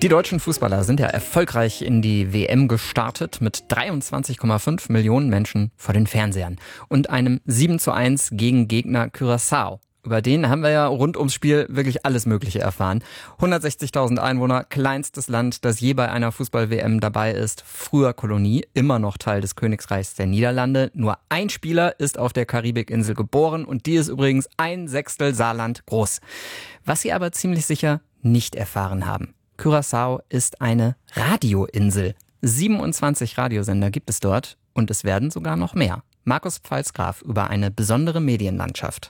Die deutschen Fußballer sind ja erfolgreich in die WM gestartet mit 23,5 Millionen Menschen vor den Fernsehern und einem 7:1 gegen Gegner Curaçao. Über den haben wir ja rund ums Spiel wirklich alles Mögliche erfahren. 160.000 Einwohner, kleinstes Land, das je bei einer Fußball-WM dabei ist. Früher Kolonie, immer noch Teil des Königreichs der Niederlande. Nur ein Spieler ist auf der Karibikinsel geboren und die ist übrigens 1/6 Saarland groß. Was sie aber ziemlich sicher nicht erfahren haben: Curaçao ist eine Radioinsel. 27 Radiosender gibt es dort und es werden sogar noch mehr. Markus Pfalzgraf über eine besondere Medienlandschaft.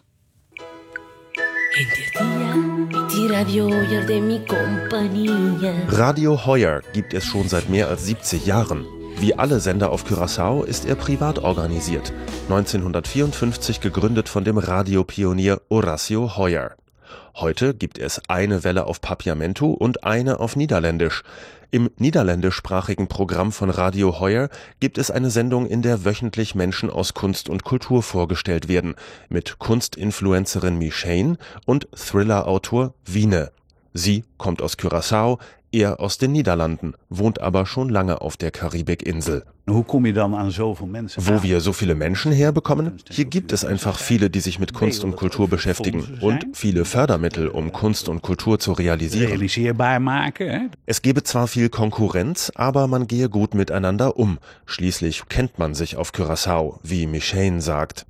Radio Hoyer gibt es schon seit mehr als 70 Jahren. Wie alle Sender auf Curaçao ist er privat organisiert. 1954 gegründet von dem Radiopionier Horacio Hoyer. Heute gibt es eine Welle auf Papiamento und eine auf Niederländisch. Im niederländischsprachigen Programm von Radio Hoyer gibt es eine Sendung, in der wöchentlich Menschen aus Kunst und Kultur vorgestellt werden, mit Kunstinfluencerin Michane und Thriller-Autor Wiene. Sie kommt aus Curaçao, er aus den Niederlanden, wohnt aber schon lange auf der Karibikinsel. Wo wir so viele Menschen herbekommen? Hier gibt es einfach viele, die sich mit Kunst und Kultur beschäftigen und viele Fördermittel, um Kunst und Kultur zu realisieren. Es gebe zwar viel Konkurrenz, aber man gehe gut miteinander um. Schließlich kennt man sich auf Curaçao, wie Michane sagt.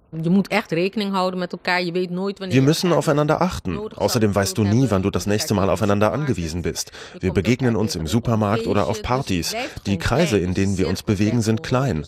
Wir müssen aufeinander achten. Außerdem weißt du nie, wann du das nächste Mal aufeinander angewiesen bist. Wir begegnen uns im Supermarkt oder auf Partys. Die Kreise, in denen wir uns bewegen, sind klein.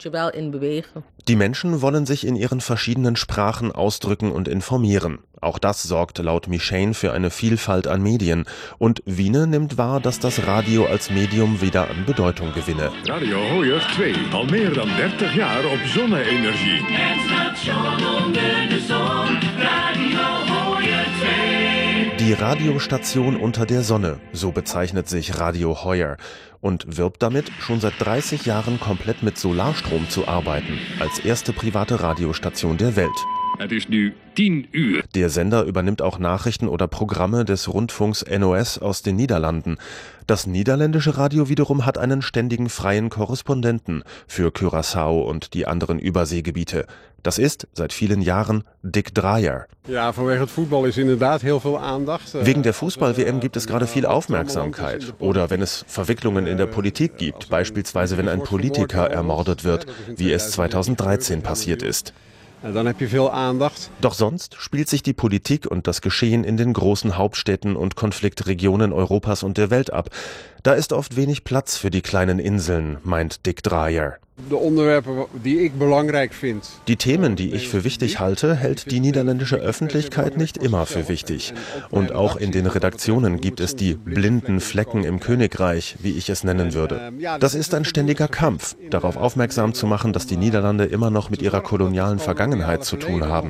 Die Menschen wollen sich in ihren verschiedenen Sprachen ausdrücken und informieren. Auch das sorgt laut Michane für eine Vielfalt an Medien. Und Wiene nimmt wahr, dass das Radio als Medium wieder an Bedeutung gewinne. Radio Hoyer 2, al meer dan 30 jaar op zonne-energie. Het station onder de zon, Radio Hoyer 2. Die Radiostation unter der Sonne, so bezeichnet sich Radio Hoyer und wirbt damit, schon seit 30 Jahren komplett mit Solarstrom zu arbeiten, als erste private Radiostation der Welt. Het is nu 10 uur. Der Sender übernimmt auch Nachrichten oder Programme des Rundfunks NOS aus den Niederlanden. Das niederländische Radio wiederum hat einen ständigen freien Korrespondenten für Curaçao und die anderen Überseegebiete. Das ist seit vielen Jahren Dick Dreyer. Ja, vanwege het voetbal is inderdaad heel veel aandacht. Wegen der Fußball-WM gibt es gerade viel Aufmerksamkeit. Oder wenn es Verwicklungen in der Politik gibt, beispielsweise wenn ein Politiker ermordet wird, wie es 2013 passiert ist. Dann heb je veel aandacht. Doch sonst spielt sich die Politik und das Geschehen in den großen Hauptstädten und Konfliktregionen Europas und der Welt ab. Da ist oft wenig Platz für die kleinen Inseln, meint Dick Dreyer. De onderwerpen die ik belangrijk vind. Die Themen, die ich für wichtig halte, hält die niederländische Öffentlichkeit nicht immer für wichtig. Und auch in den Redaktionen gibt es die blinden Flecken im Königreich, wie ich es nennen würde. Das ist ein ständiger Kampf, darauf aufmerksam zu machen, dass die Niederlande immer noch mit ihrer kolonialen Vergangenheit zu tun haben.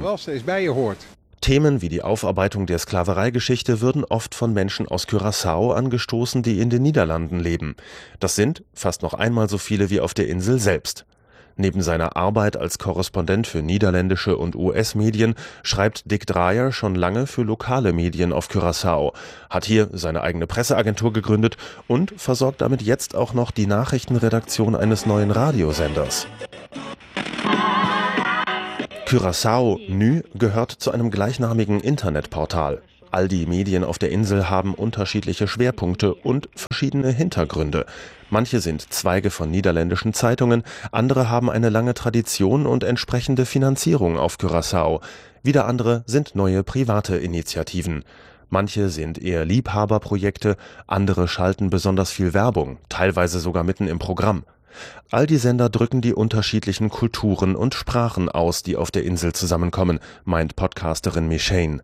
Themen wie die Aufarbeitung der Sklavereigeschichte würden oft von Menschen aus Curaçao angestoßen, die in den Niederlanden leben. Das sind fast noch einmal so viele wie auf der Insel selbst. Neben seiner Arbeit als Korrespondent für niederländische und US-Medien schreibt Dick Dreyer schon lange für lokale Medien auf Curaçao, hat hier seine eigene Presseagentur gegründet und versorgt damit jetzt auch noch die Nachrichtenredaktion eines neuen Radiosenders. Curaçao NU gehört zu einem gleichnamigen Internetportal. All die Medien auf der Insel haben unterschiedliche Schwerpunkte und verschiedene Hintergründe. Manche sind Zweige von niederländischen Zeitungen, andere haben eine lange Tradition und entsprechende Finanzierung auf Curaçao. Wieder andere sind neue private Initiativen. Manche sind eher Liebhaberprojekte, andere schalten besonders viel Werbung, teilweise sogar mitten im Programm. All die Sender drücken die unterschiedlichen Kulturen und Sprachen aus, die auf der Insel zusammenkommen, meint Podcasterin Michane.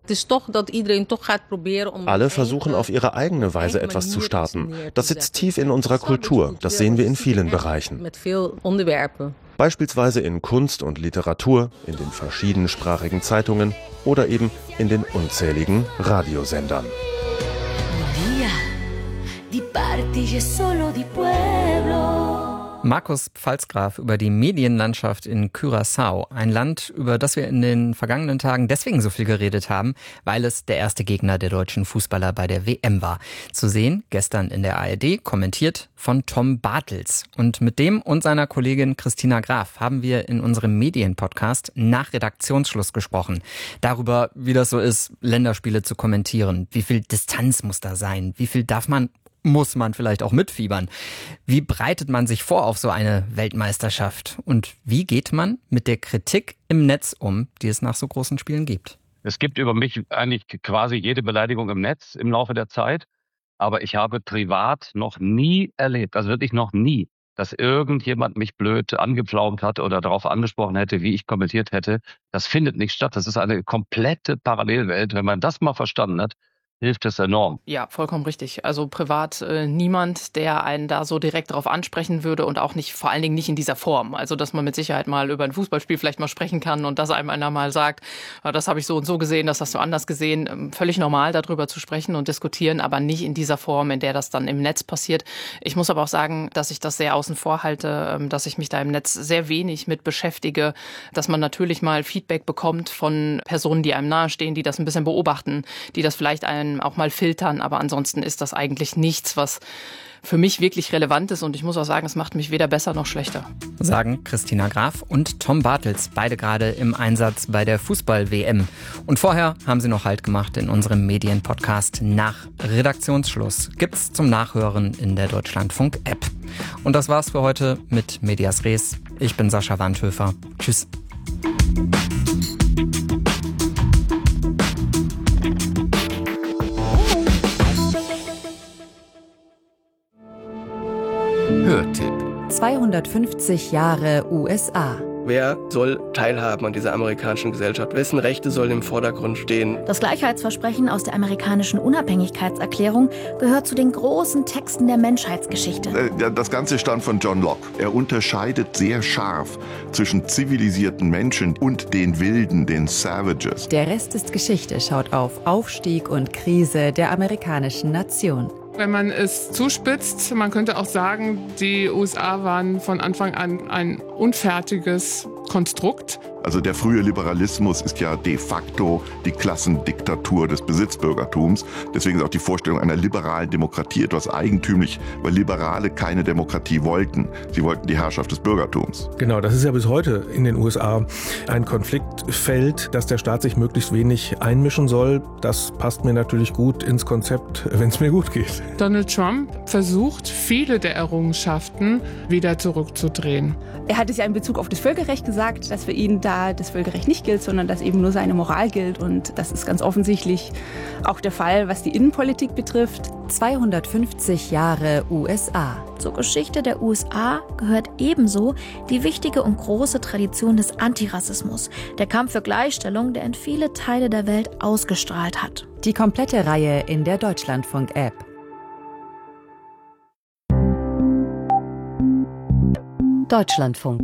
Alle versuchen auf ihre eigene Weise etwas zu starten. Das sitzt tief in unserer Kultur, das sehen wir in vielen Bereichen. Beispielsweise in Kunst und Literatur, in den verschiedensprachigen Zeitungen oder eben in den unzähligen Radiosendern. Di parti c'è solo di pueblo. Markus Pfalzgraf über die Medienlandschaft in Curaçao. Ein Land, über das wir in den vergangenen Tagen deswegen so viel geredet haben, weil es der erste Gegner der deutschen Fußballer bei der WM war. Zu sehen gestern in der ARD, kommentiert von Tom Bartels. Und mit dem und seiner Kollegin Christina Graf haben wir in unserem Medienpodcast nach Redaktionsschluss gesprochen. Darüber, wie das so ist, Länderspiele zu kommentieren. Wie viel Distanz muss da sein? Wie viel muss man vielleicht auch mitfiebern? Wie bereitet man sich vor auf so eine Weltmeisterschaft? Und wie geht man mit der Kritik im Netz um, die es nach so großen Spielen gibt? Es gibt über mich eigentlich quasi jede Beleidigung im Netz im Laufe der Zeit. Aber ich habe privat noch nie erlebt, also wirklich noch nie, dass irgendjemand mich blöd angepflaumt hat oder darauf angesprochen hätte, wie ich kommentiert hätte. Das findet nicht statt. Das ist eine komplette Parallelwelt. Wenn man das mal verstanden hat, hilft es enorm. Ja, vollkommen richtig. Also privat niemand, der einen da so direkt drauf ansprechen würde und auch nicht, vor allen Dingen nicht in dieser Form. Also dass man mit Sicherheit mal über ein Fußballspiel vielleicht mal sprechen kann und dass einem einer mal sagt, das habe ich so und so gesehen, das hast du anders gesehen. Völlig normal, darüber zu sprechen und diskutieren, aber nicht in dieser Form, in der das dann im Netz passiert. Ich muss aber auch sagen, dass ich das sehr außen vor halte, dass ich mich da im Netz sehr wenig mit beschäftige, dass man natürlich mal Feedback bekommt von Personen, die einem nahestehen, die das ein bisschen beobachten, die das vielleicht auch mal filtern, aber ansonsten ist das eigentlich nichts, was für mich wirklich relevant ist und ich muss auch sagen, es macht mich weder besser noch schlechter. Sagen Christina Graf und Tom Bartels, beide gerade im Einsatz bei der Fußball-WM. Und vorher haben sie noch Halt gemacht in unserem Medienpodcast nach Redaktionsschluss. Gibt's zum Nachhören in der Deutschlandfunk-App. Und das war's für heute mit Medias Res. Ich bin Sascha Wandhöfer. Tschüss. Hörtipp. 250 Jahre USA. Wer soll teilhaben an dieser amerikanischen Gesellschaft? Wessen Rechte sollen im Vordergrund stehen? Das Gleichheitsversprechen aus der amerikanischen Unabhängigkeitserklärung gehört zu den großen Texten der Menschheitsgeschichte. Das Ganze stammt von John Locke. Er unterscheidet sehr scharf zwischen zivilisierten Menschen und den Wilden, den Savages. Der Rest ist Geschichte schaut auf Aufstieg und Krise der amerikanischen Nation. Wenn man es zuspitzt, man könnte auch sagen, die USA waren von Anfang an ein unfertiges Konstrukt. Also der frühe Liberalismus ist ja de facto die Klassendiktatur des Besitzbürgertums. Deswegen ist auch die Vorstellung einer liberalen Demokratie etwas eigentümlich, weil Liberale keine Demokratie wollten. Sie wollten die Herrschaft des Bürgertums. Genau, das ist ja bis heute in den USA ein Konfliktfeld, dass der Staat sich möglichst wenig einmischen soll. Das passt mir natürlich gut ins Konzept, wenn es mir gut geht. Donald Trump versucht, viele der Errungenschaften wieder zurückzudrehen. Er hat es ja in Bezug auf das Völkerrecht gesagt, dass für ihn da das Völkerrecht nicht gilt, sondern dass eben nur seine Moral gilt. Und das ist ganz offensichtlich auch der Fall, was die Innenpolitik betrifft. 250 Jahre USA. Zur Geschichte der USA gehört ebenso die wichtige und große Tradition des Antirassismus, der Kampf für Gleichstellung, der in viele Teile der Welt ausgestrahlt hat. Die komplette Reihe in der Deutschlandfunk-App. Deutschlandfunk.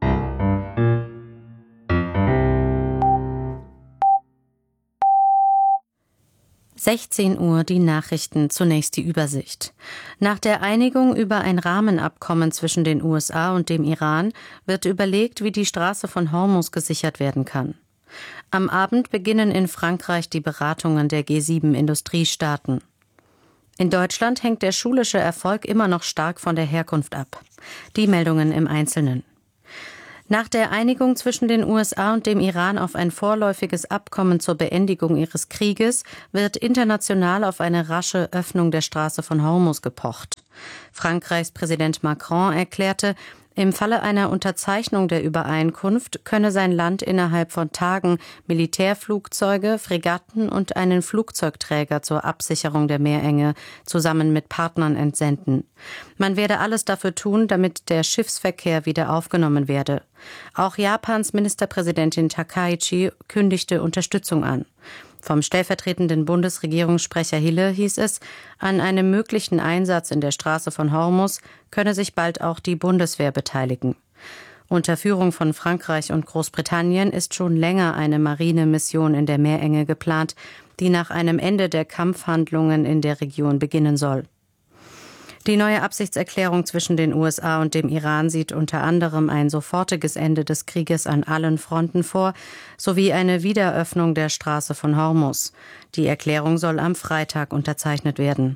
Uhr die Nachrichten, zunächst die Übersicht. Nach der Einigung über ein Rahmenabkommen zwischen den USA und dem Iran wird überlegt, wie die Straße von Hormuz gesichert werden kann. Am Abend beginnen in Frankreich die Beratungen der G7-Industriestaaten. In Deutschland hängt der schulische Erfolg immer noch stark von der Herkunft ab. Die Meldungen im Einzelnen. Nach der Einigung zwischen den USA und dem Iran auf ein vorläufiges Abkommen zur Beendigung ihres Krieges wird international auf eine rasche Öffnung der Straße von Hormuz gepocht. Frankreichs Präsident Macron erklärte, im Falle einer Unterzeichnung der Übereinkunft könne sein Land innerhalb von Tagen Militärflugzeuge, Fregatten und einen Flugzeugträger zur Absicherung der Meerenge zusammen mit Partnern entsenden. Man werde alles dafür tun, damit der Schiffsverkehr wieder aufgenommen werde. Auch Japans Ministerpräsidentin Takaichi kündigte Unterstützung an. Vom stellvertretenden Bundesregierungssprecher Hille hieß es, an einem möglichen Einsatz in der Straße von Hormuz könne sich bald auch die Bundeswehr beteiligen. Unter Führung von Frankreich und Großbritannien ist schon länger eine Marinemission in der Meerenge geplant, die nach einem Ende der Kampfhandlungen in der Region beginnen soll. Die neue Absichtserklärung zwischen den USA und dem Iran sieht unter anderem ein sofortiges Ende des Krieges an allen Fronten vor, sowie eine Wiederöffnung der Straße von Hormuz. Die Erklärung soll am Freitag unterzeichnet werden.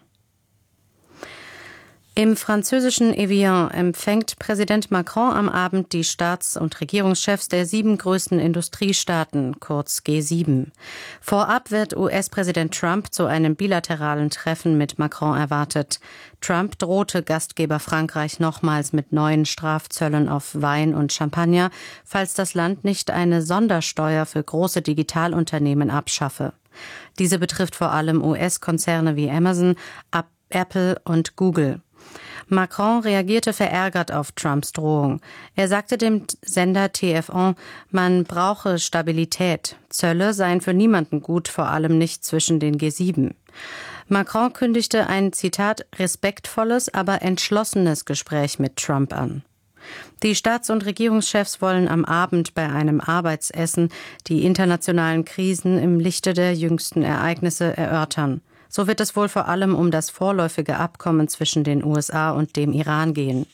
Im französischen Evian empfängt Präsident Macron am Abend die Staats- und Regierungschefs der 7 größten Industriestaaten, kurz G7. Vorab wird US-Präsident Trump zu einem bilateralen Treffen mit Macron erwartet. Trump drohte Gastgeber Frankreich nochmals mit neuen Strafzöllen auf Wein und Champagner, falls das Land nicht eine Sondersteuer für große Digitalunternehmen abschaffe. Diese betrifft vor allem US-Konzerne wie Amazon, Apple und Google. Macron reagierte verärgert auf Trumps Drohung. Er sagte dem Sender TF1, man brauche Stabilität. Zölle seien für niemanden gut, vor allem nicht zwischen den G7. Macron kündigte ein, Zitat, respektvolles, aber entschlossenes Gespräch mit Trump an. Die Staats- und Regierungschefs wollen am Abend bei einem Arbeitsessen die internationalen Krisen im Lichte der jüngsten Ereignisse erörtern. So wird es wohl vor allem um das vorläufige Abkommen zwischen den USA und dem Iran gehen.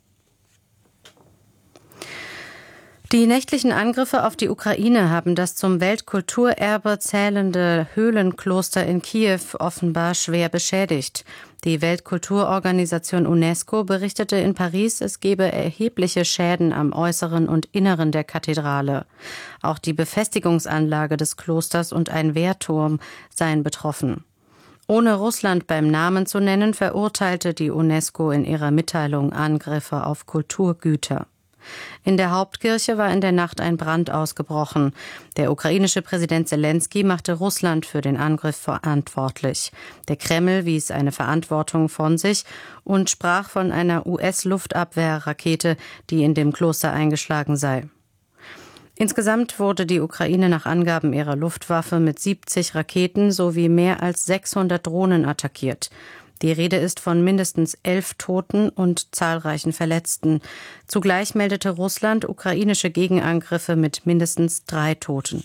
Die nächtlichen Angriffe auf die Ukraine haben das zum Weltkulturerbe zählende Höhlenkloster in Kiew offenbar schwer beschädigt. Die Weltkulturorganisation UNESCO berichtete in Paris, es gebe erhebliche Schäden am Äußeren und Inneren der Kathedrale. Auch die Befestigungsanlage des Klosters und ein Wehrturm seien betroffen. Ohne Russland beim Namen zu nennen, verurteilte die UNESCO in ihrer Mitteilung Angriffe auf Kulturgüter. In der Hauptkirche war in der Nacht ein Brand ausgebrochen. Der ukrainische Präsident Selenskyj machte Russland für den Angriff verantwortlich. Der Kreml wies eine Verantwortung von sich und sprach von einer US-Luftabwehrrakete, die in dem Kloster eingeschlagen sei. Insgesamt wurde die Ukraine nach Angaben ihrer Luftwaffe mit 70 Raketen sowie mehr als 600 Drohnen attackiert. Die Rede ist von mindestens 11 Toten und zahlreichen Verletzten. Zugleich meldete Russland ukrainische Gegenangriffe mit mindestens 3 Toten.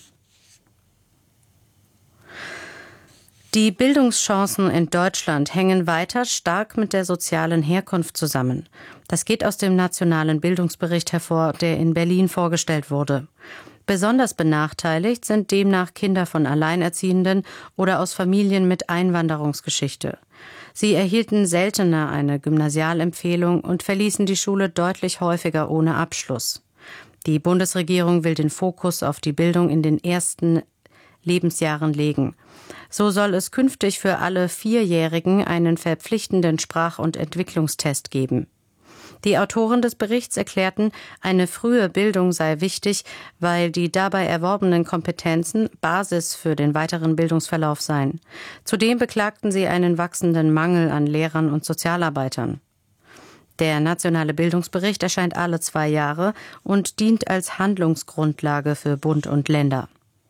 Die Bildungschancen in Deutschland hängen weiter stark mit der sozialen Herkunft zusammen. Das geht aus dem Nationalen Bildungsbericht hervor, der in Berlin vorgestellt wurde. Besonders benachteiligt sind demnach Kinder von Alleinerziehenden oder aus Familien mit Einwanderungsgeschichte. Sie erhielten seltener eine Gymnasialempfehlung und verließen die Schule deutlich häufiger ohne Abschluss. Die Bundesregierung will den Fokus auf die Bildung in den ersten Lebensjahren legen. So soll es künftig für alle 4-Jährigen einen verpflichtenden Sprach- und Entwicklungstest geben. Die Autoren des Berichts erklärten, eine frühe Bildung sei wichtig, weil die dabei erworbenen Kompetenzen Basis für den weiteren Bildungsverlauf seien. Zudem beklagten sie einen wachsenden Mangel an Lehrern und Sozialarbeitern. Der Nationale Bildungsbericht erscheint alle 2 Jahre und dient als Handlungsgrundlage für Bund und Länder.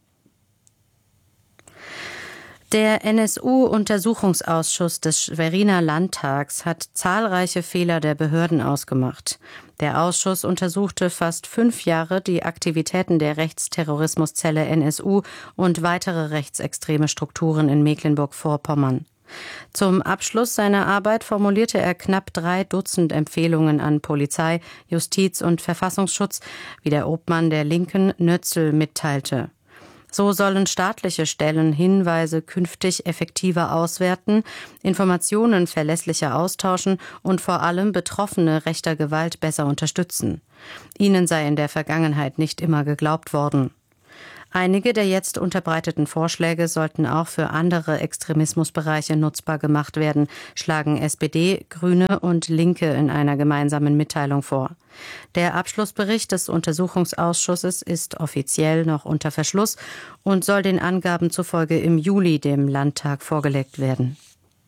Der NSU-Untersuchungsausschuss des Schweriner Landtags hat zahlreiche Fehler der Behörden ausgemacht. Der Ausschuss untersuchte fast 5 Jahre die Aktivitäten der Rechtsterrorismuszelle NSU und weitere rechtsextreme Strukturen in Mecklenburg-Vorpommern. Zum Abschluss seiner Arbeit formulierte er knapp 3 Dutzend Empfehlungen an Polizei, Justiz und Verfassungsschutz, wie der Obmann der Linken Nötzl mitteilte. So sollen staatliche Stellen Hinweise künftig effektiver auswerten, Informationen verlässlicher austauschen und vor allem Betroffene rechter Gewalt besser unterstützen. Ihnen sei in der Vergangenheit nicht immer geglaubt worden. Einige der jetzt unterbreiteten Vorschläge sollten auch für andere Extremismusbereiche nutzbar gemacht werden, schlagen SPD, Grüne und Linke in einer gemeinsamen Mitteilung vor. Der Abschlussbericht des Untersuchungsausschusses ist offiziell noch unter Verschluss und soll den Angaben zufolge im Juli dem Landtag vorgelegt werden.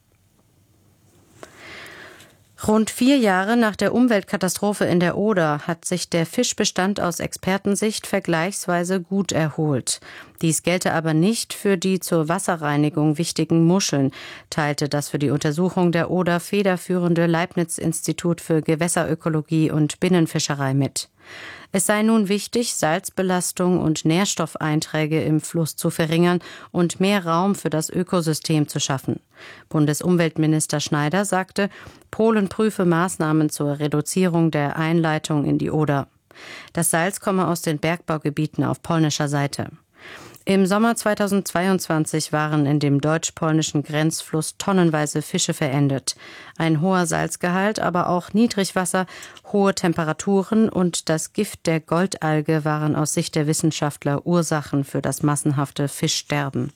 Rund 4 Jahre nach der Umweltkatastrophe in der Oder hat sich der Fischbestand aus Expertensicht vergleichsweise gut erholt. Dies gelte aber nicht für die zur Wasserreinigung wichtigen Muscheln, teilte das für die Untersuchung der Oder federführende Leibniz-Institut für Gewässerökologie und Binnenfischerei mit. Es sei nun wichtig, Salzbelastung und Nährstoffeinträge im Fluss zu verringern und mehr Raum für das Ökosystem zu schaffen. Bundesumweltminister Schneider sagte, Polen prüfe Maßnahmen zur Reduzierung der Einleitung in die Oder. Das Salz komme aus den Bergbaugebieten auf polnischer Seite. Im Sommer 2022 waren in dem deutsch-polnischen Grenzfluss tonnenweise Fische verendet. Ein hoher Salzgehalt, aber auch Niedrigwasser, hohe Temperaturen und das Gift der Goldalge waren aus Sicht der Wissenschaftler Ursachen für das massenhafte Fischsterben.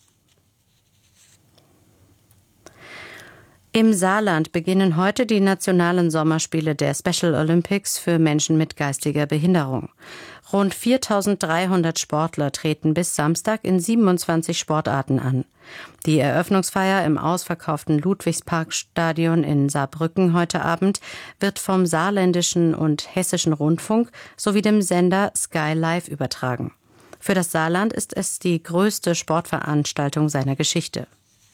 Im Saarland beginnen heute die nationalen Sommerspiele der Special Olympics für Menschen mit geistiger Behinderung. Rund 4.300 Sportler treten bis Samstag in 27 Sportarten an. Die Eröffnungsfeier im ausverkauften Ludwigsparkstadion in Saarbrücken heute Abend wird vom saarländischen und hessischen Rundfunk sowie dem Sender Sky Live übertragen. Für das Saarland ist es die größte Sportveranstaltung seiner Geschichte.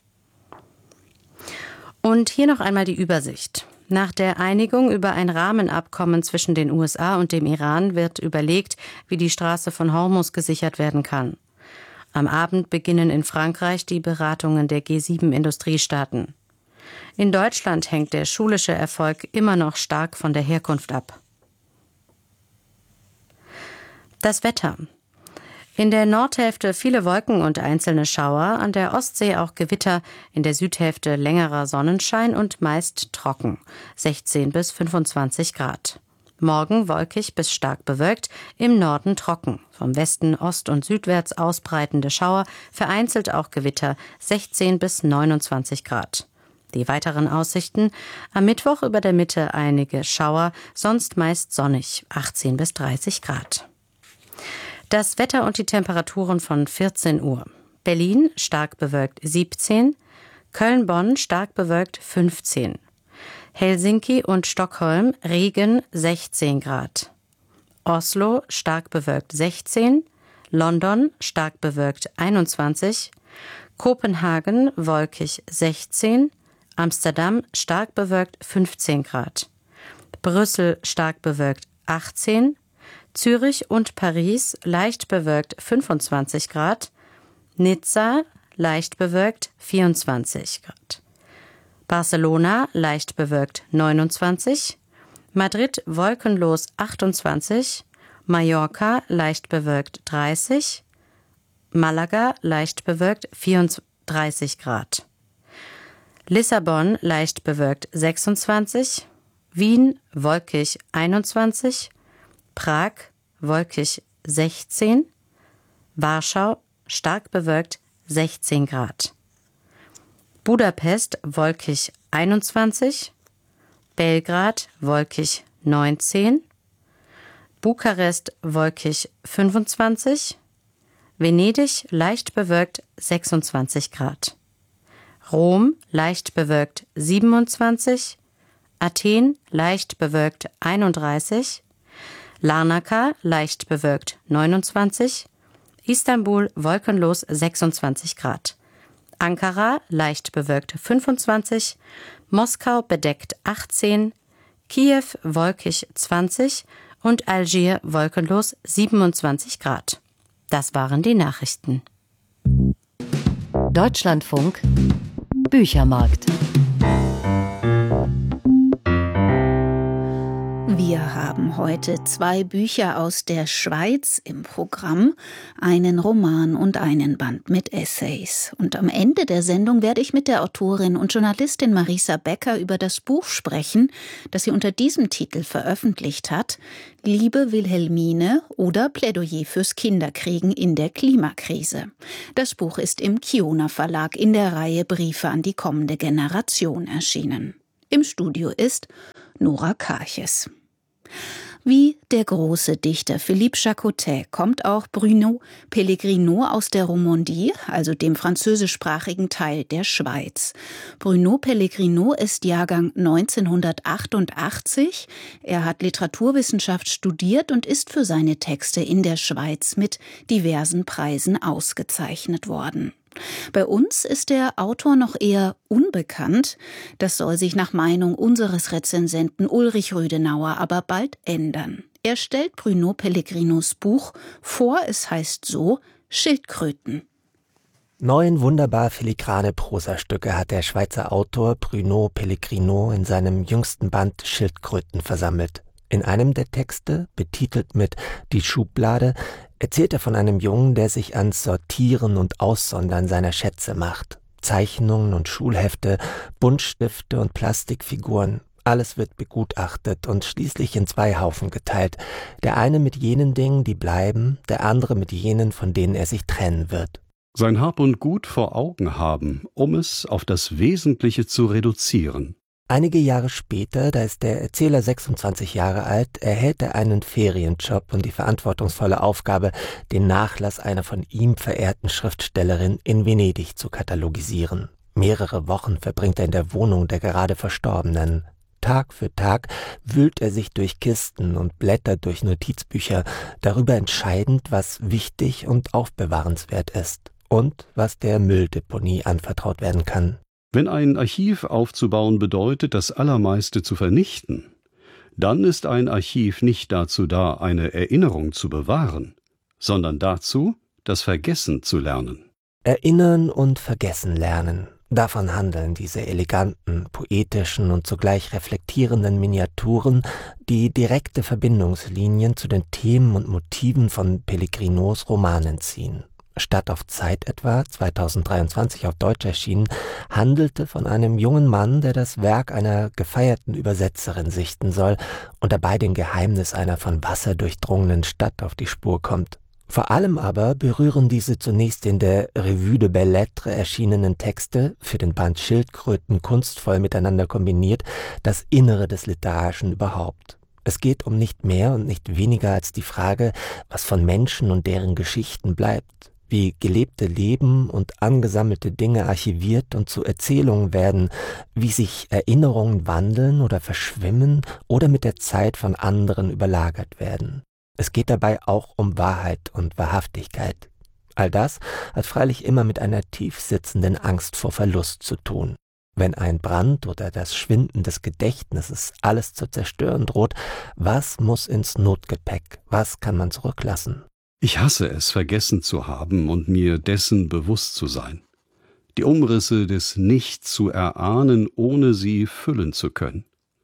Und hier noch einmal die Übersicht. Nach der Einigung über ein Rahmenabkommen zwischen den USA und dem Iran wird überlegt, wie die Straße von Hormuz gesichert werden kann. Am Abend beginnen in Frankreich die Beratungen der G7-Industriestaaten. In Deutschland hängt der schulische Erfolg immer noch stark von der Herkunft ab. Das Wetter. In der Nordhälfte viele Wolken und einzelne Schauer, an der Ostsee auch Gewitter, in der Südhälfte längerer Sonnenschein und meist trocken, 16 bis 25 Grad. Morgen wolkig bis stark bewölkt, im Norden trocken, vom Westen ost- und südwärts ausbreitende Schauer, vereinzelt auch Gewitter, 16 bis 29 Grad. Die weiteren Aussichten: am Mittwoch über der Mitte einige Schauer, sonst meist sonnig, 18 bis 30 Grad. Das Wetter und die Temperaturen von 14 Uhr. Berlin stark bewölkt 17, Köln-Bonn stark bewölkt 15, Helsinki und Stockholm Regen 16 Grad, Oslo stark bewölkt 16, London stark bewölkt 21, Kopenhagen wolkig 16, Amsterdam stark bewölkt 15 Grad, Brüssel stark bewölkt 18, Zürich und Paris leicht bewölkt 25 Grad, Nizza leicht bewölkt 24 Grad, Barcelona leicht bewölkt 29, Madrid wolkenlos 28, Mallorca leicht bewölkt 30, Malaga leicht bewölkt 34 Grad, Lissabon leicht bewölkt 26, Wien wolkig 21, Prag wolkig 16, Warschau stark bewölkt 16 Grad, Budapest wolkig 21, Belgrad wolkig 19, Bukarest wolkig 25, Venedig leicht bewölkt 26 Grad, Rom leicht bewölkt 27, Athen leicht bewölkt 31, Larnaca leicht bewölkt 29, Istanbul wolkenlos 26 Grad, Ankara leicht bewölkt 25, Moskau bedeckt 18, Kiew wolkig 20 und Algier wolkenlos 27 Grad. Das waren die Nachrichten. Deutschlandfunk Büchermarkt. Wir haben heute 2 Bücher aus der Schweiz im Programm, einen Roman und einen Band mit Essays. Und am Ende der Sendung werde ich mit der Autorin und Journalistin Marisa Becker über das Buch sprechen, das sie unter diesem Titel veröffentlicht hat: Liebe Wilhelmine oder Plädoyer fürs Kinderkriegen in der Klimakrise. Das Buch ist im Kiona Verlag in der Reihe Briefe an die kommende Generation erschienen. Im Studio ist Nora Karches. Wie der große Dichter Philippe Jacotet kommt auch Bruno Pellegrino aus der Romandie, also dem französischsprachigen Teil der Schweiz. Bruno Pellegrino ist Jahrgang 1988. Er hat Literaturwissenschaft studiert und ist für seine Texte in der Schweiz mit diversen Preisen ausgezeichnet worden. Bei uns ist der Autor noch eher unbekannt. Das soll sich nach Meinung unseres Rezensenten Ulrich Rödenauer aber bald ändern. Er stellt Bruno Pellegrinos Buch vor, es heißt so: Schildkröten. 9 wunderbar filigrane Prosastücke hat der Schweizer Autor Bruno Pellegrino in seinem jüngsten Band Schildkröten versammelt. In einem der Texte, betitelt mit »Die Schublade«, erzählt er von einem Jungen, der sich ans Sortieren und Aussondern seiner Schätze macht. Zeichnungen und Schulhefte, Buntstifte und Plastikfiguren. Alles wird begutachtet und schließlich in 2 Haufen geteilt. Der eine mit jenen Dingen, die bleiben, der andere mit jenen, von denen er sich trennen wird. Sein Hab und Gut vor Augen haben, um es auf das Wesentliche zu reduzieren. Einige Jahre später, da ist der Erzähler 26 Jahre alt, erhält er einen Ferienjob und die verantwortungsvolle Aufgabe, den Nachlass einer von ihm verehrten Schriftstellerin in Venedig zu katalogisieren. Mehrere Wochen verbringt er in der Wohnung der gerade Verstorbenen. Tag für Tag wühlt er sich durch Kisten und blättert durch Notizbücher, darüber entscheidend, was wichtig und aufbewahrenswert ist und was der Mülldeponie anvertraut werden kann. Wenn ein Archiv aufzubauen bedeutet, das Allermeiste zu vernichten, dann ist ein Archiv nicht dazu da, eine Erinnerung zu bewahren, sondern dazu, das Vergessen zu lernen. Erinnern und vergessen lernen. Davon handeln diese eleganten, poetischen und zugleich reflektierenden Miniaturen, die direkte Verbindungslinien zu den Themen und Motiven von Pellegrinos Romanen ziehen. Stadt auf Zeit etwa, 2023 auf Deutsch erschienen, handelte von einem jungen Mann, der das Werk einer gefeierten Übersetzerin sichten soll und dabei dem Geheimnis einer von Wasser durchdrungenen Stadt auf die Spur kommt. Vor allem aber berühren diese zunächst in der Revue de Belles Lettres erschienenen Texte, für den Band Schildkröten kunstvoll miteinander kombiniert, das Innere des Literarischen überhaupt. Es geht um nicht mehr und nicht weniger als die Frage, was von Menschen und deren Geschichten bleibt. Wie gelebte Leben und angesammelte Dinge archiviert und zu Erzählungen werden, wie sich Erinnerungen wandeln oder verschwimmen oder mit der Zeit von anderen überlagert werden. Es geht dabei auch um Wahrheit und Wahrhaftigkeit. All das hat freilich immer mit einer tief sitzenden Angst vor Verlust zu tun. Wenn ein Brand oder das Schwinden des Gedächtnisses alles zu zerstören droht, was muss ins Notgepäck, was kann man zurücklassen? Ich hasse es, vergessen zu haben und mir dessen bewusst zu sein. Die Umrisse des Nichts zu erahnen, ohne sie füllen zu können.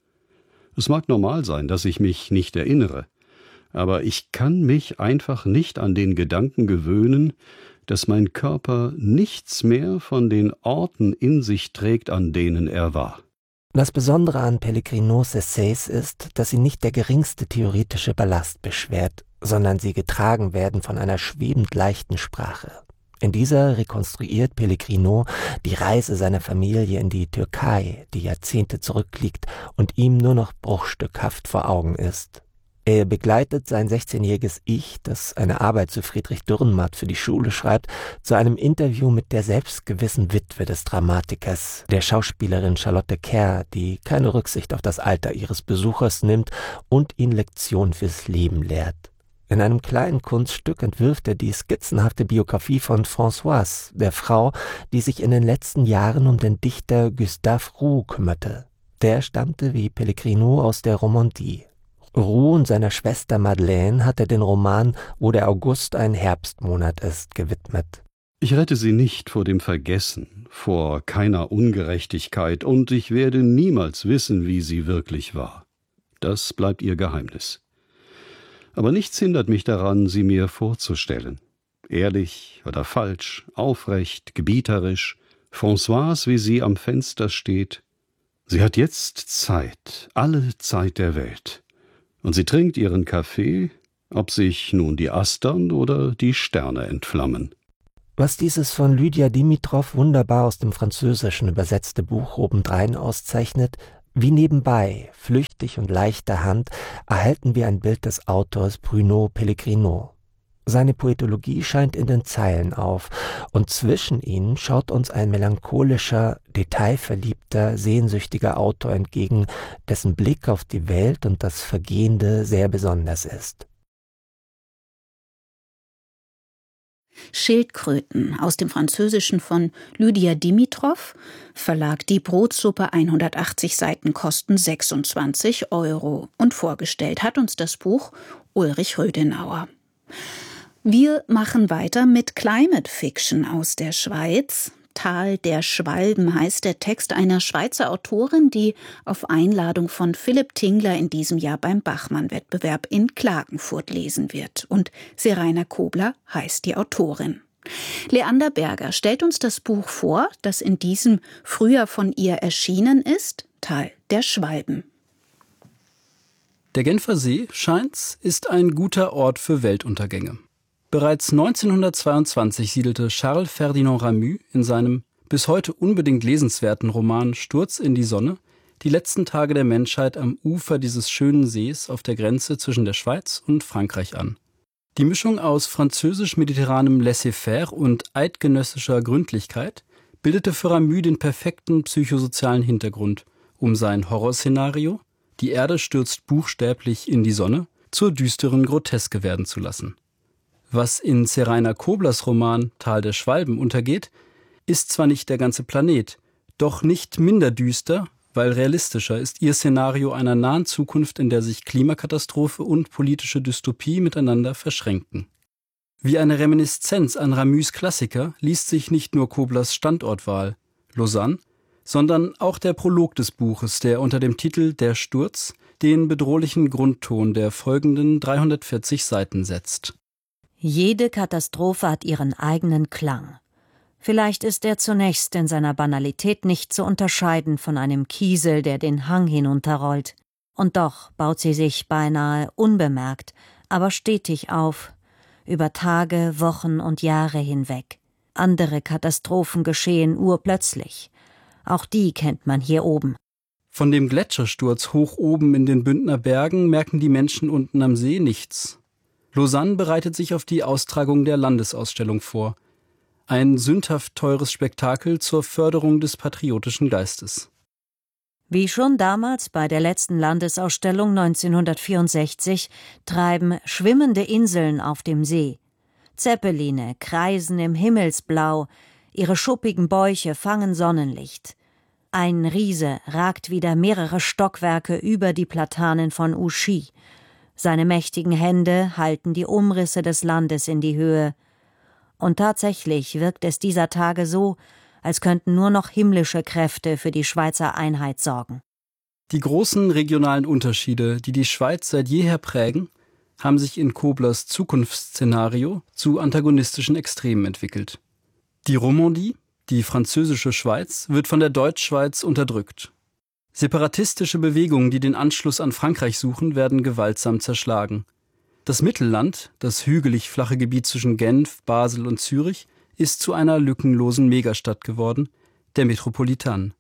Es mag normal sein, dass ich mich nicht erinnere, aber ich kann mich einfach nicht an den Gedanken gewöhnen, dass mein Körper nichts mehr von den Orten in sich trägt, an denen er war. Das Besondere an Pellegrinos Essays ist, dass sie nicht der geringste theoretische Ballast beschwert, sondern sie getragen werden von einer schwebend leichten Sprache. In dieser rekonstruiert Pellegrino die Reise seiner Familie in die Türkei, die Jahrzehnte zurückliegt und ihm nur noch bruchstückhaft vor Augen ist. Er begleitet sein 16-jähriges Ich, das eine Arbeit zu Friedrich Dürrenmatt für die Schule schreibt, zu einem Interview mit der selbstgewissen Witwe des Dramatikers, der Schauspielerin Charlotte Kerr, die keine Rücksicht auf das Alter ihres Besuchers nimmt und ihn Lektionen fürs Leben lehrt. In einem kleinen Kunststück entwirft er die skizzenhafte Biografie von Françoise, der Frau, die sich in den letzten Jahren um den Dichter Gustave Roux kümmerte. Der stammte wie Pellegrino aus der Romandie. Roux und seiner Schwester Madeleine hat er den Roman »Wo der August ein Herbstmonat ist« gewidmet. Ich rette sie nicht vor dem Vergessen, vor keiner Ungerechtigkeit, und ich werde niemals wissen, wie sie wirklich war. Das bleibt ihr Geheimnis. Aber nichts hindert mich daran, sie mir vorzustellen. Ehrlich oder falsch, aufrecht, gebieterisch, Françoise, wie sie am Fenster steht. Sie hat jetzt Zeit, alle Zeit der Welt. Und sie trinkt ihren Kaffee, ob sich nun die Astern oder die Sterne entflammen. Was dieses von Lydia Dimitrov wunderbar aus dem Französischen übersetzte Buch obendrein auszeichnet, Wie nebenbei, flüchtig und leichter Hand, erhalten wir ein Bild des Autors Bruno Pellegrino. Seine Poetologie scheint in den Zeilen auf, und zwischen ihnen schaut uns ein melancholischer, detailverliebter, sehnsüchtiger Autor entgegen, dessen Blick auf die Welt und das Vergehende sehr besonders ist. Schildkröten aus dem Französischen von Lydia Dimitrov, Verlag Die Brotsuppe, 180 Seiten, kosten 26 € und vorgestellt hat uns das Buch Ulrich Rödenauer. Wir machen weiter mit Climate Fiction aus der Schweiz. Tal der Schwalben heißt der Text einer Schweizer Autorin, die auf Einladung von Philipp Tingler in diesem Jahr beim Bachmann-Wettbewerb in Klagenfurt lesen wird. Und Seraina Kobler heißt die Autorin. Leander Berger stellt uns das Buch vor, das in diesem Frühjahr von ihr erschienen ist, Tal der Schwalben. Der Genfer See, scheint's, ist ein guter Ort für Weltuntergänge. Bereits 1922 siedelte Charles Ferdinand Ramus in seinem bis heute unbedingt lesenswerten Roman Sturz in die Sonne die letzten Tage der Menschheit am Ufer dieses schönen Sees auf der Grenze zwischen der Schweiz und Frankreich an. Die Mischung aus französisch-mediterranem Laissez-faire und eidgenössischer Gründlichkeit bildete für Ramus den perfekten psychosozialen Hintergrund, um sein Horrorszenario, die Erde stürzt buchstäblich in die Sonne, zur düsteren Groteske werden zu lassen. Was in Seraina Koblers Roman Tal der Schwalben untergeht, ist zwar nicht der ganze Planet, doch nicht minder düster, weil realistischer ist ihr Szenario einer nahen Zukunft, in der sich Klimakatastrophe und politische Dystopie miteinander verschränken. Wie eine Reminiszenz an Ramus' Klassiker liest sich nicht nur Koblers Standortwahl, Lausanne, sondern auch der Prolog des Buches, der unter dem Titel Der Sturz den bedrohlichen Grundton der folgenden 340 Seiten setzt. Jede Katastrophe hat ihren eigenen Klang. Vielleicht ist er zunächst in seiner Banalität nicht zu unterscheiden von einem Kiesel, der den Hang hinunterrollt. Und doch baut sie sich beinahe unbemerkt, aber stetig auf, über Tage, Wochen und Jahre hinweg. Andere Katastrophen geschehen urplötzlich. Auch die kennt man hier oben. Von dem Gletschersturz hoch oben in den Bündner Bergen merken die Menschen unten am See nichts. Lausanne bereitet sich auf die Austragung der Landesausstellung vor. Ein sündhaft teures Spektakel zur Förderung des patriotischen Geistes. Wie schon damals bei der letzten Landesausstellung 1964 treiben schwimmende Inseln auf dem See. Zeppeline kreisen im Himmelsblau, ihre schuppigen Bäuche fangen Sonnenlicht. Ein Riese ragt wieder mehrere Stockwerke über die Platanen von Ouchy. Seine mächtigen Hände halten die Umrisse des Landes in die Höhe. Und tatsächlich wirkt es dieser Tage so, als könnten nur noch himmlische Kräfte für die Schweizer Einheit sorgen. Die großen regionalen Unterschiede, die die Schweiz seit jeher prägen, haben sich in Koblers Zukunftsszenario zu antagonistischen Extremen entwickelt. Die Romandie, die französische Schweiz, wird von der Deutschschweiz unterdrückt. Separatistische Bewegungen, die den Anschluss an Frankreich suchen, werden gewaltsam zerschlagen. Das Mittelland, das hügelig flache Gebiet zwischen Genf, Basel und Zürich, ist zu einer lückenlosen Megastadt geworden, der Metropolitan.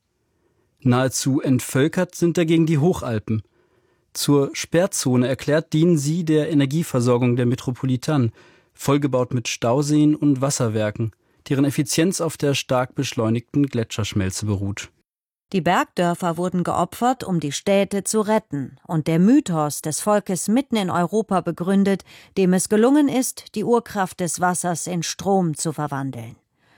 Nahezu entvölkert sind dagegen die Hochalpen. Zur Sperrzone erklärt dienen sie der Energieversorgung der Metropolitan, vollgebaut mit Stauseen und Wasserwerken, deren Effizienz auf der stark beschleunigten Gletscherschmelze beruht. Die Bergdörfer wurden geopfert, um die Städte zu retten, und der Mythos des Volkes mitten in Europa begründet, dem es gelungen ist, die Urkraft des Wassers in Strom zu verwandeln.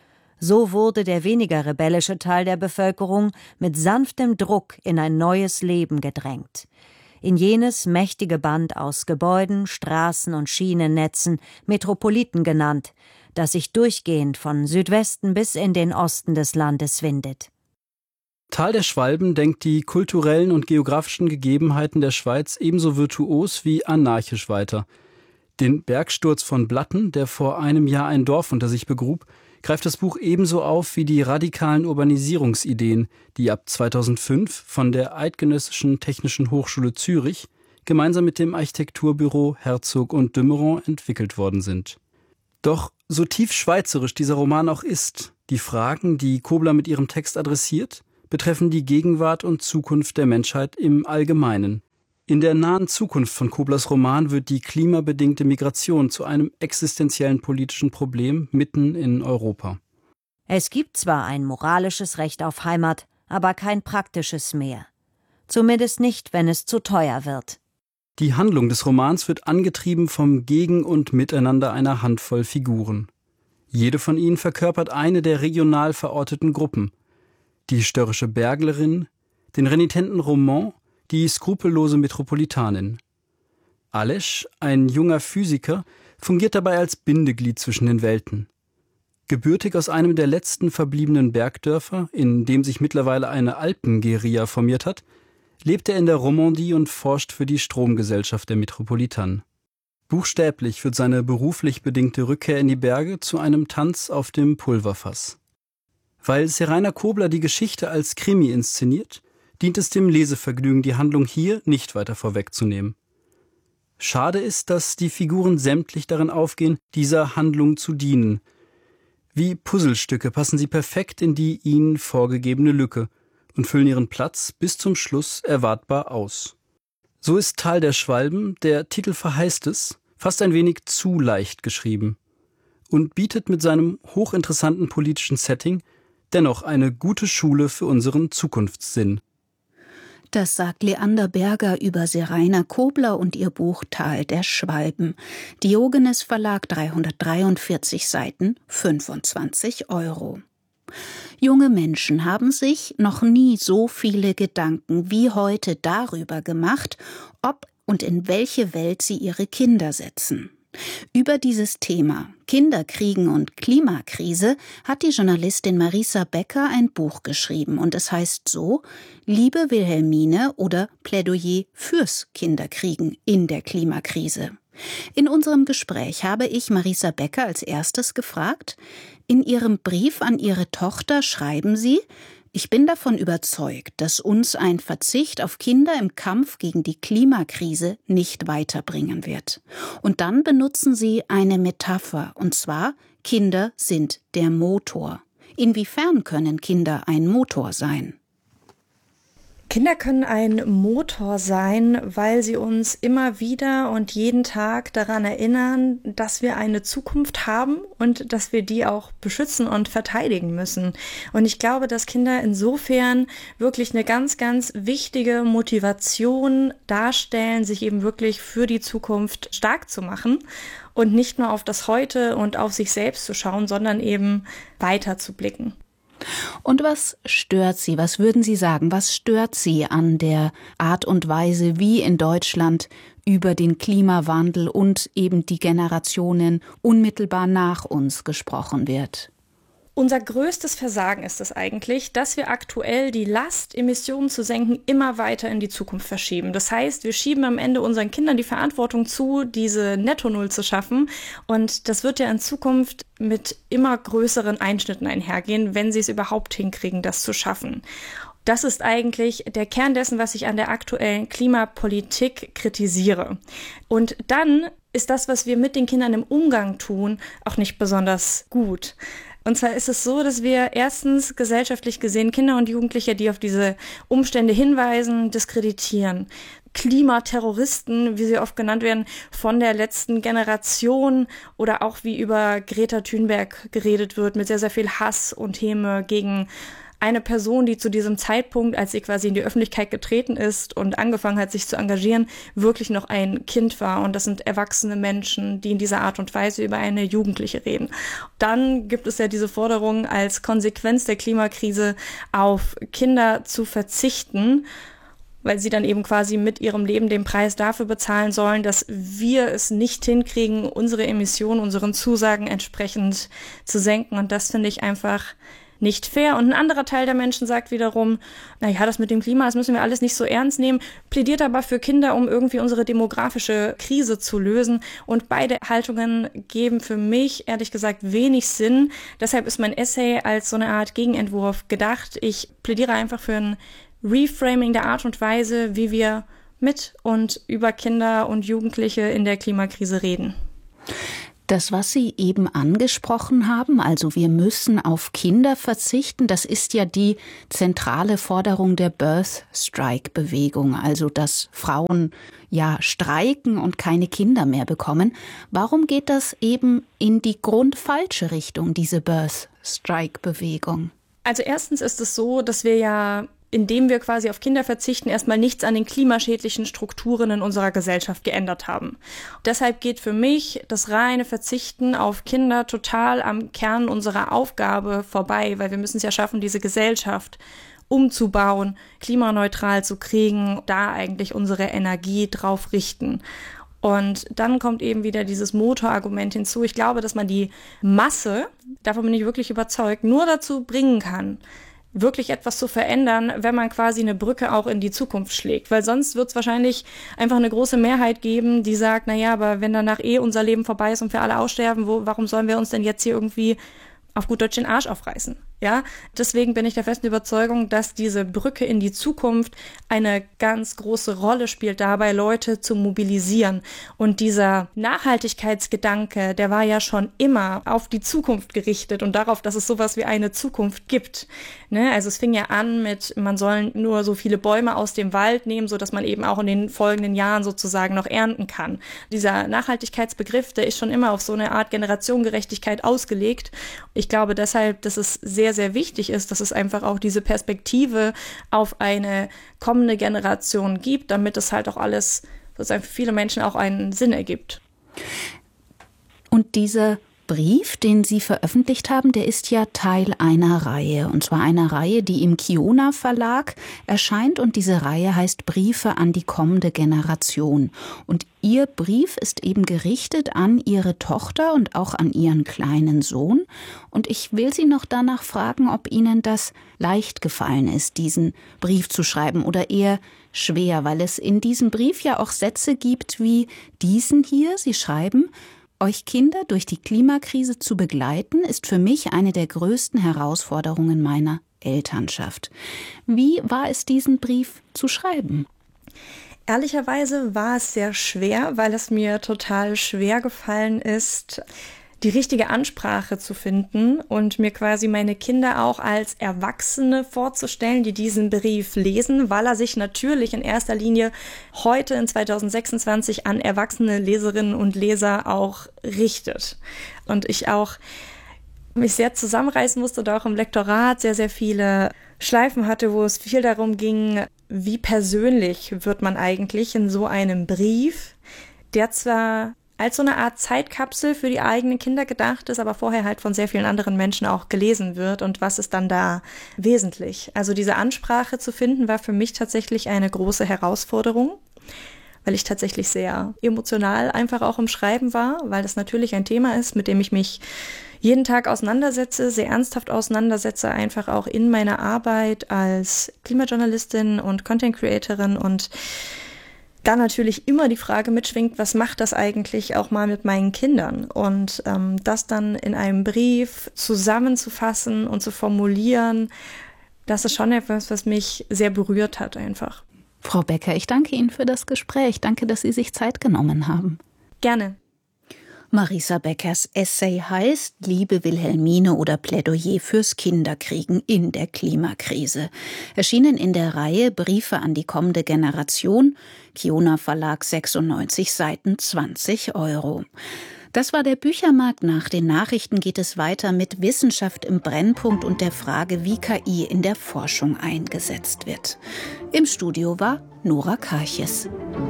So wurde der weniger rebellische Teil der Bevölkerung mit sanftem Druck in ein neues Leben gedrängt. In jenes mächtige Band aus Gebäuden, Straßen und Schienennetzen, Metropoliten genannt, das sich durchgehend von Südwesten bis in den Osten des Landes windet. Tal der Schwalben denkt die kulturellen und geografischen Gegebenheiten der Schweiz ebenso virtuos wie anarchisch weiter. Den Bergsturz von Blatten, der vor einem Jahr ein Dorf unter sich begrub, greift das Buch ebenso auf wie die radikalen Urbanisierungsideen, die ab 2005 von der Eidgenössischen Technischen Hochschule Zürich gemeinsam mit dem Architekturbüro Herzog und de Meuron entwickelt worden sind. Doch so tief schweizerisch dieser Roman auch ist, die Fragen, die Kobler mit ihrem Text adressiert, betreffen die Gegenwart und Zukunft der Menschheit im Allgemeinen. In der nahen Zukunft von Koblers Roman wird die klimabedingte Migration zu einem existenziellen politischen Problem mitten in Europa. Es gibt zwar ein moralisches Recht auf Heimat, aber kein praktisches mehr. Zumindest nicht, wenn es zu teuer wird. Die Handlung des Romans wird angetrieben vom Gegen- und Miteinander einer Handvoll Figuren. Jede von ihnen verkörpert eine der regional verorteten Gruppen. Die störrische Berglerin, den renitenten Roman, die skrupellose Metropolitanin. Aleš, ein junger Physiker, fungiert dabei als Bindeglied zwischen den Welten. Gebürtig aus einem der letzten verbliebenen Bergdörfer, in dem sich mittlerweile eine Alpenguerilla formiert hat, lebt er in der Romandie und forscht für die Stromgesellschaft der Metropolitanen. Buchstäblich wird seine beruflich bedingte Rückkehr in die Berge zu einem Tanz auf dem Pulverfass. Weil Seraina Kobler die Geschichte als Krimi inszeniert, dient es dem Lesevergnügen, die Handlung hier nicht weiter vorwegzunehmen. Schade ist, dass die Figuren sämtlich darin aufgehen, dieser Handlung zu dienen. Wie Puzzlestücke passen sie perfekt in die ihnen vorgegebene Lücke und füllen ihren Platz bis zum Schluss erwartbar aus. So ist Tal der Schwalben, der Titel verheißt es, fast ein wenig zu leicht geschrieben und bietet mit seinem hochinteressanten politischen Setting dennoch eine gute Schule für unseren Zukunftssinn. Das sagt Leander Berger über Seraina Kobler und ihr Buch Tal der Schwalben. Diogenes Verlag, 343 Seiten, 25 €. Junge Menschen haben sich noch nie so viele Gedanken wie heute darüber gemacht, ob und in welche Welt sie ihre Kinder setzen. Über dieses Thema Kinderkriegen und Klimakrise hat die Journalistin Marisa Becker ein Buch geschrieben und es heißt so: Liebe Wilhelmine oder Plädoyer fürs Kinderkriegen in der Klimakrise. In unserem Gespräch habe ich Marisa Becker als erstes gefragt: In ihrem Brief an ihre Tochter schreiben Sie: Ich bin davon überzeugt, dass uns ein Verzicht auf Kinder im Kampf gegen die Klimakrise nicht weiterbringen wird. Und dann benutzen Sie eine Metapher, und zwar: Kinder sind der Motor. Inwiefern können Kinder ein Motor sein? Kinder können ein Motor sein, weil sie uns immer wieder und jeden Tag daran erinnern, dass wir eine Zukunft haben und dass wir die auch beschützen und verteidigen müssen. Und ich glaube, dass Kinder insofern wirklich eine ganz, ganz wichtige Motivation darstellen, sich eben wirklich für die Zukunft stark zu machen und nicht nur auf das Heute und auf sich selbst zu schauen, sondern eben weiter zu blicken. Und was stört Sie? Was würden Sie sagen? Was stört Sie an der Art und Weise, wie in Deutschland über den Klimawandel und eben die Generationen unmittelbar nach uns gesprochen wird? Unser größtes Versagen ist es eigentlich, dass wir aktuell die Last, Emissionen zu senken, immer weiter in die Zukunft verschieben. Das heißt, wir schieben am Ende unseren Kindern die Verantwortung zu, diese Netto-Null zu schaffen. Und das wird ja in Zukunft mit immer größeren Einschnitten einhergehen, wenn sie es überhaupt hinkriegen, das zu schaffen. Das ist eigentlich der Kern dessen, was ich an der aktuellen Klimapolitik kritisiere. Und dann ist das, was wir mit den Kindern im Umgang tun, auch nicht besonders gut. Und zwar ist es so, dass wir erstens gesellschaftlich gesehen Kinder und Jugendliche, die auf diese Umstände hinweisen, diskreditieren. Klimaterroristen, wie sie oft genannt werden, von der letzten Generation oder auch wie über Greta Thunberg geredet wird, mit sehr, sehr viel Hass und Häme gegen eine Person, die zu diesem Zeitpunkt, als sie quasi in die Öffentlichkeit getreten ist und angefangen hat, sich zu engagieren, wirklich noch ein Kind war. Und das sind erwachsene Menschen, die in dieser Art und Weise über eine Jugendliche reden. Dann gibt es ja diese Forderung, als Konsequenz der Klimakrise auf Kinder zu verzichten, weil sie dann eben quasi mit ihrem Leben den Preis dafür bezahlen sollen, dass wir es nicht hinkriegen, unsere Emissionen, unseren Zusagen entsprechend zu senken. Und das finde ich einfach nicht fair. Und ein anderer Teil der Menschen sagt wiederum, naja, das mit dem Klima, das müssen wir alles nicht so ernst nehmen, plädiert aber für Kinder, um irgendwie unsere demografische Krise zu lösen. Und beide Haltungen geben für mich, ehrlich gesagt, wenig Sinn. Deshalb ist mein Essay als so eine Art Gegenentwurf gedacht. Ich plädiere einfach für ein Reframing der Art und Weise, wie wir mit und über Kinder und Jugendliche in der Klimakrise reden. Das, was Sie eben angesprochen haben, also wir müssen auf Kinder verzichten, das ist ja die zentrale Forderung der Birth-Strike-Bewegung, also dass Frauen ja streiken und keine Kinder mehr bekommen. Warum geht das eben in die grundfalsche Richtung, diese Birth-Strike-Bewegung? Also erstens ist es so, dass wir ja, indem wir quasi auf Kinder verzichten, erstmal nichts an den klimaschädlichen Strukturen in unserer Gesellschaft geändert haben. Deshalb geht für mich das reine Verzichten auf Kinder total am Kern unserer Aufgabe vorbei, weil wir müssen es ja schaffen, diese Gesellschaft umzubauen, klimaneutral zu kriegen, da eigentlich unsere Energie drauf richten. Und dann kommt eben wieder dieses Motorargument hinzu. Ich glaube, dass man die Masse, davon bin ich wirklich überzeugt, nur dazu bringen kann, wirklich etwas zu verändern, wenn man quasi eine Brücke auch in die Zukunft schlägt. Weil sonst wird es wahrscheinlich einfach eine große Mehrheit geben, die sagt, naja, aber wenn danach unser Leben vorbei ist und wir alle aussterben, warum sollen wir uns denn jetzt hier irgendwie auf gut Deutsch den Arsch aufreißen? Ja, deswegen bin ich der festen Überzeugung, dass diese Brücke in die Zukunft eine ganz große Rolle spielt, dabei Leute zu mobilisieren. Und dieser Nachhaltigkeitsgedanke, der war ja schon immer auf die Zukunft gerichtet und darauf, dass es sowas wie eine Zukunft gibt. Ne? Also es fing ja an mit, man soll nur so viele Bäume aus dem Wald nehmen, sodass man eben auch in den folgenden Jahren sozusagen noch ernten kann. Dieser Nachhaltigkeitsbegriff, der ist schon immer auf so eine Art Generationengerechtigkeit ausgelegt. Ich glaube deshalb, dass es sehr, sehr wichtig ist, dass es einfach auch diese Perspektive auf eine kommende Generation gibt, damit es halt auch alles sozusagen für viele Menschen auch einen Sinn ergibt. Und dieser Brief, den Sie veröffentlicht haben, der ist ja Teil einer Reihe. Und zwar einer Reihe, die im Kiona Verlag erscheint. Und diese Reihe heißt Briefe an die kommende Generation. Und Ihr Brief ist eben gerichtet an Ihre Tochter und auch an Ihren kleinen Sohn. Und ich will Sie noch danach fragen, ob Ihnen das leicht gefallen ist, diesen Brief zu schreiben oder eher schwer, weil es in diesem Brief ja auch Sätze gibt wie diesen hier. Sie schreiben: Euch Kinder durch die Klimakrise zu begleiten, ist für mich eine der größten Herausforderungen meiner Elternschaft. Wie war es, diesen Brief zu schreiben? Ehrlicherweise war es sehr schwer, weil es mir total schwer gefallen ist, die richtige Ansprache zu finden und mir quasi meine Kinder auch als Erwachsene vorzustellen, die diesen Brief lesen, weil er sich natürlich in erster Linie heute in 2026 an erwachsene Leserinnen und Leser auch richtet. Und ich auch mich sehr zusammenreißen musste und auch im Lektorat sehr, sehr viele Schleifen hatte, wo es viel darum ging, wie persönlich wird man eigentlich in so einem Brief, der zwar als so eine Art Zeitkapsel für die eigenen Kinder gedacht ist, aber vorher halt von sehr vielen anderen Menschen auch gelesen wird, und was ist dann da wesentlich? Also diese Ansprache zu finden, war für mich tatsächlich eine große Herausforderung, weil ich tatsächlich sehr emotional einfach auch im Schreiben war, weil das natürlich ein Thema ist, mit dem ich mich jeden Tag auseinandersetze, sehr ernsthaft auseinandersetze, einfach auch in meiner Arbeit als Klimajournalistin und Content Creatorin, und dann natürlich immer die Frage mitschwingt, was macht das eigentlich auch mal mit meinen Kindern? Und das dann in einem Brief zusammenzufassen und zu formulieren, das ist schon etwas, was mich sehr berührt hat einfach. Frau Becker, ich danke Ihnen für das Gespräch. Danke, dass Sie sich Zeit genommen haben. Gerne. Marisa Beckers Essay heißt »Liebe Wilhelmine oder Plädoyer fürs Kinderkriegen in der Klimakrise«. Erschienen in der Reihe Briefe an die kommende Generation, Kiona Verlag, 96 Seiten, 20 €. Das war der Büchermarkt. Nach den Nachrichten geht es weiter mit Wissenschaft im Brennpunkt und der Frage, wie KI in der Forschung eingesetzt wird. Im Studio war Nora Karches.